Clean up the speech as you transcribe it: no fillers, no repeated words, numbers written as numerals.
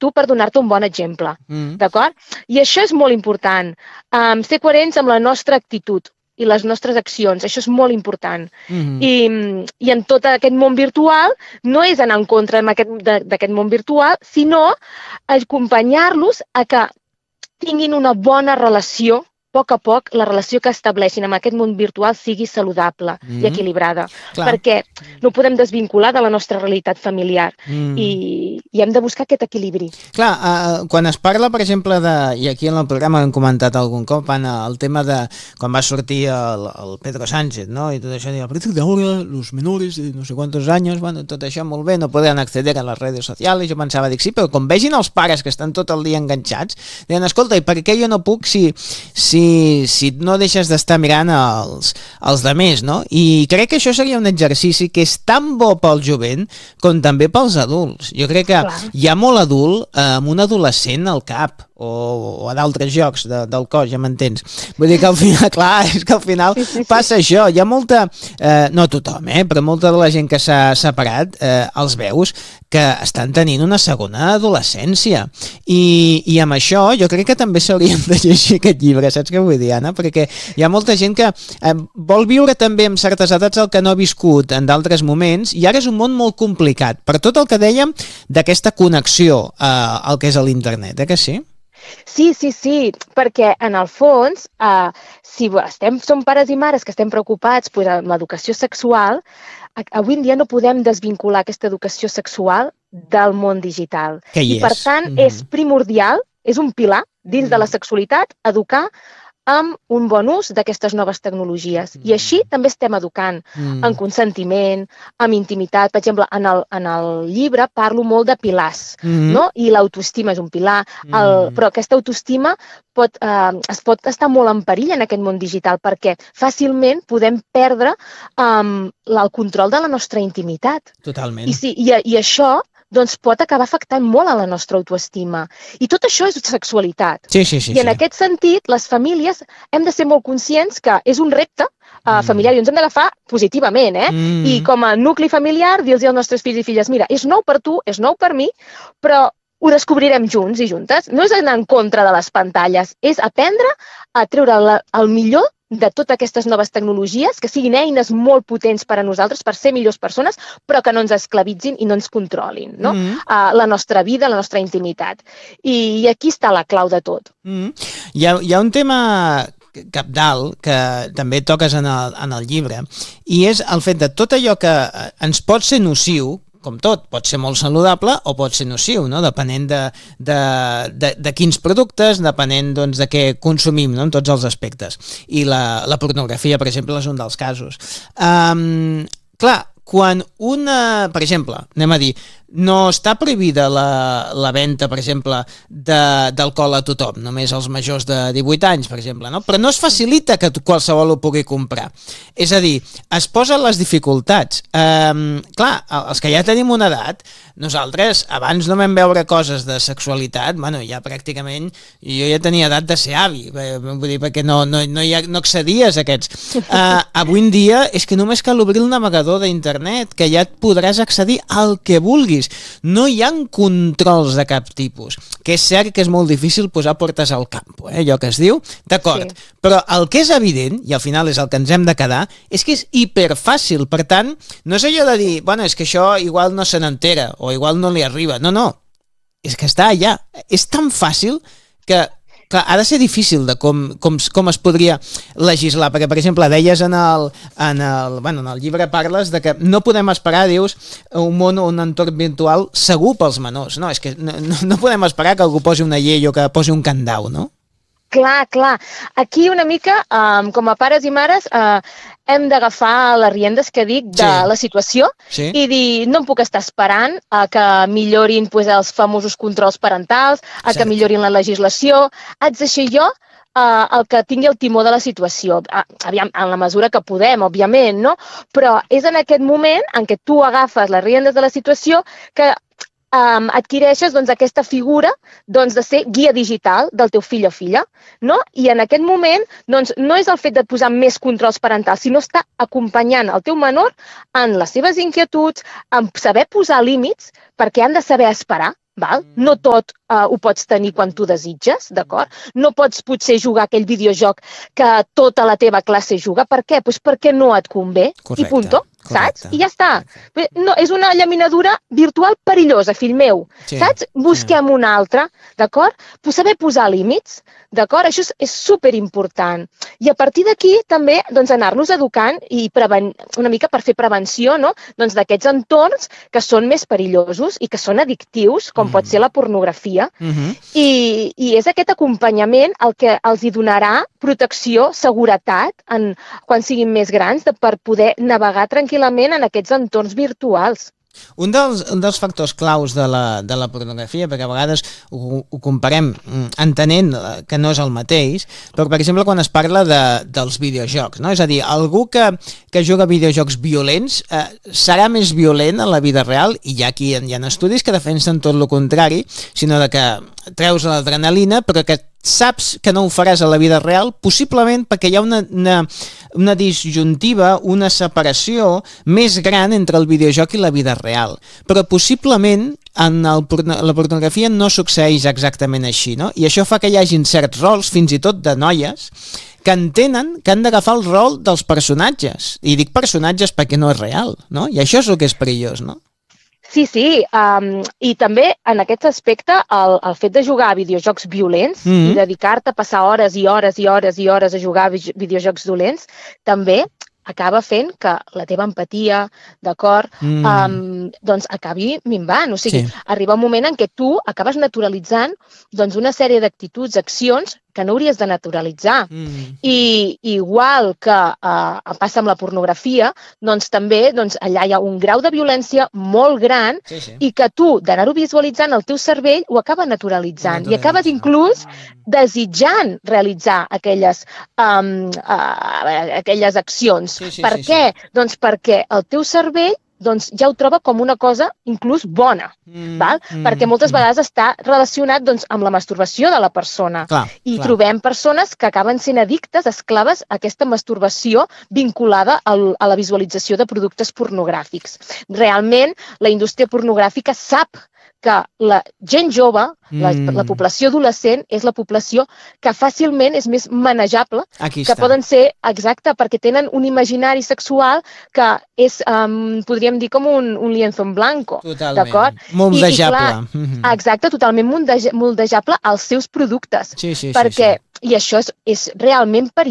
tu per donar-te un bon exemple, d'acord? I això és molt important, ser coherents amb la nostra actitud i les nostres accions, això és molt important. I en tot aquest món virtual no és anar en contra d'aquest món virtual, sinó acompanyar-los a que tinguin una bona relació, a poc, la relació que estableixin amb aquest món virtual sigui saludable i equilibrada. Perquè no ho podem desvincular de la nostra realitat familiar i hem de buscar aquest equilibri. Clar, quan es parla, per exemple, i aquí en el programa hem comentat algun cop, el tema de quan va sortir el Pedro Sánchez, no? I tot això, a partir de ahora los menores de no sé quantos años, bueno, tot això molt bé, no poden acceder a les redes socials, i jo pensava, dic, sí, però com vegin els pares que estan tot el dia enganxats, diuen, escolta, i per què jo no puc si no deixes d'estar mirant els demés, no? I crec que això seria un exercici que és tan bo pel jovent com també pels adults. Jo crec que hi ha molt adult amb un adolescent al cap o a d'altres jocs del cos, ja m'entens. Vull dir que al final, clar, és que al final passa això. Hi ha molta, no tothom, però molta de la gent que s'ha separat, els veus que estan tenint una segona adolescència. I amb això jo crec que també s'haurien de llegir aquest llibre, saps què vull dir, Anna? Perquè hi ha molta gent que vol viure també amb certes edats el que no ha viscut en d'altres moments, i ara és un món molt complicat, per tot el que dèiem d'aquesta connexió al que és l'internet, que sí? Sí, perquè en el fons, si som pares i mares que estem preocupats amb l'educació sexual, avui en dia no podem desvincular aquesta educació sexual del món digital. I per tant és primordial, és un pilar dins de la sexualitat, educar amb un bon ús d'aquestes noves tecnologies. I així també estem educant en consentiment, amb intimitat. Per exemple, en el llibre parlo molt de pilars, no? I l'autoestima és un pilar, però aquesta autoestima es pot estar molt en perill en aquest món digital perquè fàcilment podem perdre el control de la nostra intimitat. Totalment. I això doncs pot acabar afectant molt a la nostra autoestima. I tot això és sexualitat. Sí. I en aquest sentit, les famílies hem de ser molt conscients que és un repte familiar i ens hem d'agafar positivament, I com a nucli familiar, dir-los als nostres fills i filles, mira, és nou per tu, és nou per mi, però ho descobrirem junts i juntes. No és anar en contra de les pantalles, és aprendre a treure el millor de totes aquestes noves tecnologies, que siguin eines molt potents per a nosaltres, per ser millors persones, però que no ens esclavitzin i no ens controlin, no? La nostra vida, la nostra intimitat. I aquí està la clau de tot. Hi ha un tema cabdal que també toques en el llibre, i és el fet de tot allò que ens pot ser nociu, com tot, pot ser molt saludable o pot ser nociu, no? Depenent de quins productes, depenent de què consumim, no? En tots els aspectes. I la pornografia, per exemple, és un dels casos. Clar, quan per exemple, anem a dir, no està prohibida la venda, per exemple, d'alcohol a tothom, només als majors de 18 anys, per exemple, no? Però no es facilita que qualsevol ho pugui comprar. És a dir, es posen les dificultats. Clar, els que ja tenim una edat, nosaltres abans no vam veure coses de sexualitat, bueno, ja pràcticament, jo ja tenia edat de ser avi, vull dir, perquè no accedies a aquests. Avui en dia és que només cal obrir el navegador d'internet, que ja et podràs accedir al que vulguis. No hi ha controls de cap tipus, que és cert que és molt difícil posar portes al campo, allò que es diu, d'acord, però el que és evident, i al final és el que ens hem de quedar, és que és hiperfàcil, per tant, no és allò de dir, bueno, és que això igual no se n'entera, o igual no li arriba, no, és que està allà, és tan fàcil que clar, ha de ser difícil de com es podria legislar, perquè, per exemple, deies en el llibre parles de que no podem esperar, dius, un entorn virtual segur pels menors. No, és que no podem esperar que algú posi una llei o que posi un candau, no? Clar. Aquí una mica, com a pares i mares, hem d'agafar les riendes que dic de la situació i dir, no em puc estar esperant a que millorin els famosos controls parentals, a que millorin la legislació. Haig de ser jo el que tingui el timó de la situació. Aviam, en la mesura que podem, òbviament, no? Però és en aquest moment en què tu agafes les riendes de la situació que adquireixes aquesta figura de ser guia digital del teu fill o filla, no? I en aquest moment no és el fet de posar més controls parentals, sinó estar acompanyant el teu menor en les seves inquietuds, en saber posar límits, perquè han de saber esperar, val? No tot ho pots tenir quan tu desitges, d'acord? No pots potser jugar aquell videojoc que tota la teva classe juga. Per què? Doncs perquè no et convé. Correcte, I punto, correcte. saps? I ja està. No, és una llaminadura virtual perillosa, fill meu. Sí, saps? Busquem una altra, d'acord? Saber posar límits, d'acord? Això és superimportant. I a partir d'aquí també doncs, anar-los educant i una mica per fer prevenció, no? Doncs d'aquests entorns que són més perillosos i que són addictius, com pot ser la pornografia. I és aquest acompanyament el que els hi donarà protecció, seguretat, quan siguin més grans, per poder navegar tranquil·lament en aquests entorns virtuals. Un dels factors claus de la pornografia, perquè a vegades ho comparem entenent que no és el mateix, però per exemple quan es parla dels videojocs, no? És a dir, algú que juga videojocs violents serà més violent a la vida real, i hi ha estudis que defensen tot el contrari, sinó de que treus l'adrenalina però que saps que no ho faràs a la vida real, possiblement perquè hi ha una disjuntiva, una separació més gran entre el videojoc i la vida real. Però possiblement en la pornografia no succeeix exactament així, no? I això fa que hi hagin certs rols, fins i tot de noies, que entenen que han d'agafar el rol dels personatges. I dic personatges perquè no és real, no? I això és el que és perillós, no? Sí, i també en aquest aspecte el fet de jugar a videojocs violents i dedicar-te a passar hores i hores i hores i hores a jugar a videojocs dolents també acaba fent que la teva empatia, d'acord, doncs acabi minvant. O sigui, arriba un moment en què tu acabes naturalitzant doncs, una sèrie d'actituds, accions que no hauries de naturalitzar. I igual que passa amb la pornografia, doncs també allà hi ha un grau de violència molt gran i que tu, d'anar-ho visualitzant, el teu cervell ho acaba naturalitzant i acabes inclús desitjant realitzar aquelles accions. Per què? Doncs perquè el teu cervell ja ho troba com una cosa inclús bona, perquè moltes vegades està relacionat amb la masturbació de la persona. I trobem persones que acaben sent addictes, esclaves a aquesta masturbació vinculada a la visualització de productes pornogràfics. Realment, la indústria pornogràfica sap que la gent jove, la població adolescent, és la població que fàcilment és més manejable, que poden ser, exacte, perquè tenen un imaginari sexual que és, podríem dir, com un lienzo en blanco. Totalment. Moldejable. Exacte, totalment moldejable als seus productes. I això és realment perillós.